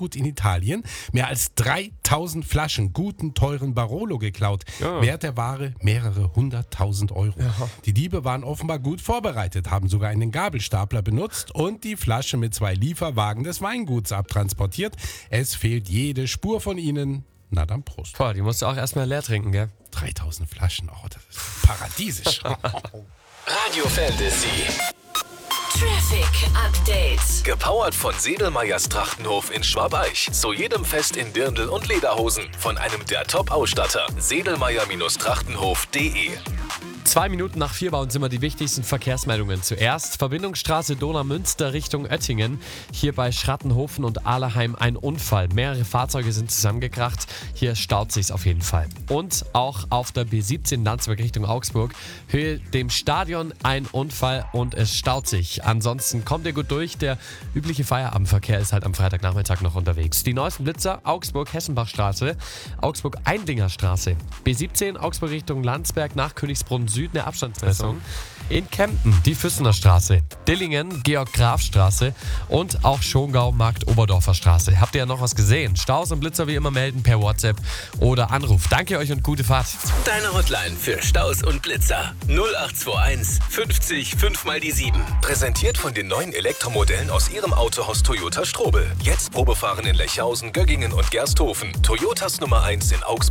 Weingut in Italien mehr als 3000 Flaschen guten, teuren Barolo geklaut. Wert der Ware mehrere 100.000 Euro. Die Diebe waren offenbar gut vorbereitet, haben sogar einen Gabelstapler benutzt und die Flasche mit 2 Lieferwagen des Weinguts abtransportiert. Es fehlt jede Spur von ihnen. Na dann Prost. Boah, die musst du auch erstmal leer trinken, gell? 3000 Flaschen, das ist paradiesisch. Radio Fantasy. Traffic Update. Gepowert von Sedelmeyers Trachtenhof in Schwabeich. Zu jedem Fest in Dirndl und Lederhosen. Von einem der Top-Ausstatter. Sedelmeyer-Trachtenhof.de. 2 Minuten nach 4 bei uns immer die wichtigsten Verkehrsmeldungen. Zuerst Verbindungsstraße Donau-Münster Richtung Oettingen. Hier bei Schrattenhofen und Ahleheim ein Unfall. Mehrere Fahrzeuge sind zusammengekracht. Hier staut sich's auf jeden Fall. Und auch auf der B17 Landsberg Richtung Augsburg. Höhe dem Stadion ein Unfall und es staut sich. Ansonsten kommt ihr gut durch. Der übliche Feierabendverkehr ist halt am Freitagnachmittag noch unterwegs. Die neuesten Blitzer: Augsburg-Hessenbachstraße, Augsburg-Eindingerstraße, B17 Augsburg Richtung Landsberg nach Königsbrunn Süd eine Abstandsmessung. In Kempten die Füssener Straße, Dillingen Georg-Graf-Straße und auch Schongau Markt-Oberdorfer Straße. Habt ihr ja noch was gesehen? Staus und Blitzer wie immer melden per WhatsApp oder Anruf. Danke euch und gute Fahrt. Deine Hotline für Staus und Blitzer. 0821 50 5 mal die 7. Präsentiert von den neuen Elektromodellen aus ihrem Autohaus Toyota Strobel. Jetzt Probefahren in Lechhausen, Göggingen und Gersthofen. Toyotas Nummer 1 in Augsburg.